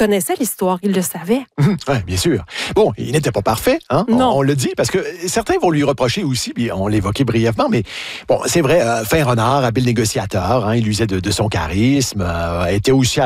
connaissait l'histoire, il le savait. Oui, bien sûr. Bon, il n'était pas parfait, hein? Non. On le dit, parce que certains vont lui reprocher aussi, puis on l'évoquait brièvement, mais bon, c'est vrai, fin renard, habile négociateur, hein, il usait de son charisme, était aussi